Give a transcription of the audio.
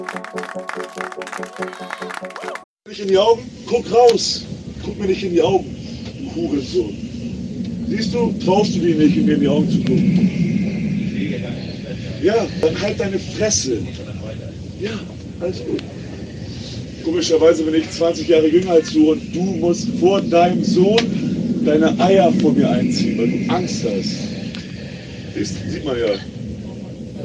Nicht in die Augen? Guck raus! Guck mir nicht in die Augen, du Hurensohn. Siehst du, traust du dir nicht, in mir in die Augen zu gucken? Ja, dann halt deine Fresse. Ja, alles gut. Komischerweise bin ich 20 Jahre jünger als du und du musst vor deinem Sohn deine Eier vor mir einziehen, weil du Angst hast. Das sieht man ja.